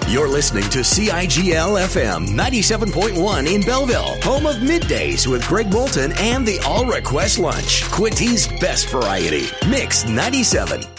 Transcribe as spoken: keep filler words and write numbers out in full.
You're listening to C I G L F M ninety-seven point one in Belleville, home of Middays with Greg Bolton and the All Request Lunch, Quinty's best variety. Mix ninety-seven.